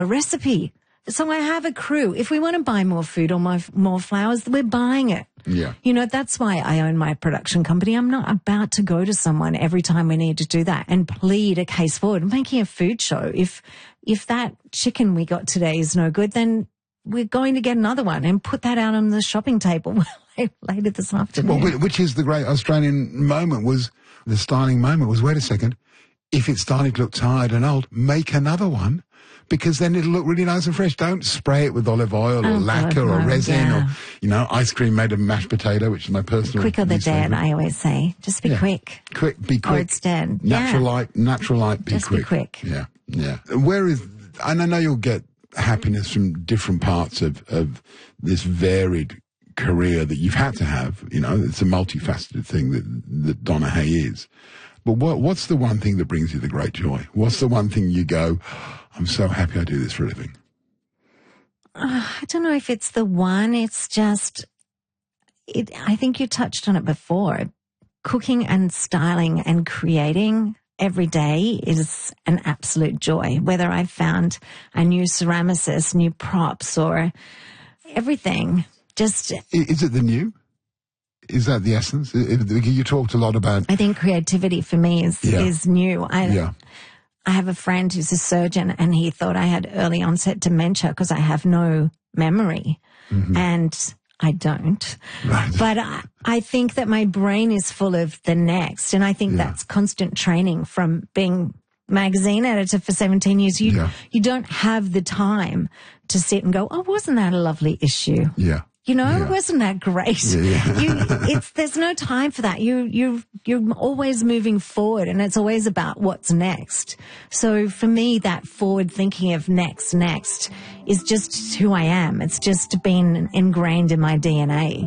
a recipe. So I have a crew. If we want to buy more food or more flowers, we're buying it. Yeah. You know, that's why I own my production company. I'm not about to go to someone every time we need to do that and plead a case forward. I'm making a food show. If that chicken we got today is no good, then we're going to get another one and put that out on the shopping table later this afternoon. Well, which is the great Australian moment, was the styling moment was, wait a second, if it's starting to look tired and old, make another one, because then it'll look really nice and fresh. Don't spray it with olive oil or lacquer or resin or, you know, ice cream made of mashed potato, which is my personal. Quick or the dead, I always say. Just be quick. Be quick. Or it's dead. Natural light, be Just quick. Be quick. Yeah, yeah. Where is, and I know you'll get happiness from different parts of this varied career that you've had to have. You know, it's a multifaceted thing that Donna Hay is. But what's the one thing that brings you the great joy? What's the one thing you go, I'm so happy I do this for a living? I don't know if it's the one. It's just, I think you touched on it before. Cooking and styling and creating every day is an absolute joy. Whether I've found a new ceramicist, new props, or everything. Just is it the new? Is that the essence? You talked a lot about. I think creativity for me is new. I have a friend who's a surgeon, and he thought I had early onset dementia because I have no memory, and I don't. Right. But I think that my brain is full of the next, and I think that's constant training from being magazine editor for 17 years. You don't have the time to sit and go, oh, wasn't that a lovely issue? Yeah. You know, wasn't that great? There's no time for that. You're always moving forward, and it's always about what's next. So for me, that forward thinking of next is just who I am. It's just been ingrained in my DNA.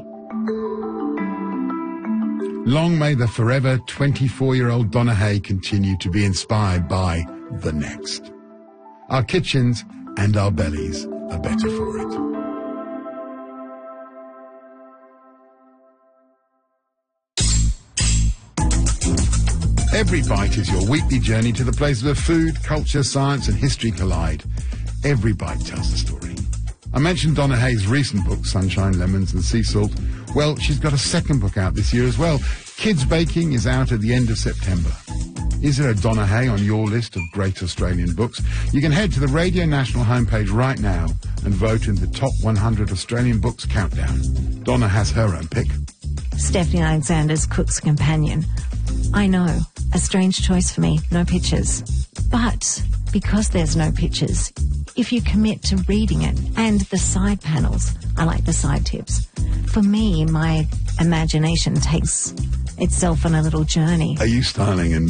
Long may the forever 24-year-old Donna Hay continue to be inspired by the next. Our kitchens and our bellies are better for it. Every Bite is your weekly journey to the places where food, culture, science and history collide. Every Bite tells a story. I mentioned Donna Hay's recent book, Sunshine, Lemons and Sea Salt. Well, she's got a second book out this year as well. Kids Baking is out at the end of September. Is there a Donna Hay on your list of great Australian books? You can head to the Radio National homepage right now and vote in the top 100 Australian books countdown. Donna has her own pick. Stephanie Alexander's Cook's Companion. I know, a strange choice for me, no pictures. But because there's no pictures, if you commit to reading it and the side panels, I like the side tips. For me, my imagination takes itself on a little journey. Are you styling and